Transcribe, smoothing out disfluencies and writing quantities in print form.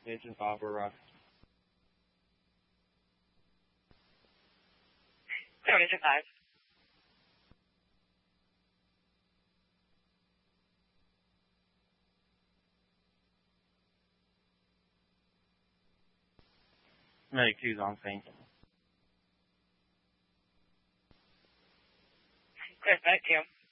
Engine 5 for Rock. Clear Engine 5. Medic 2's on scene. Clear Medic 2.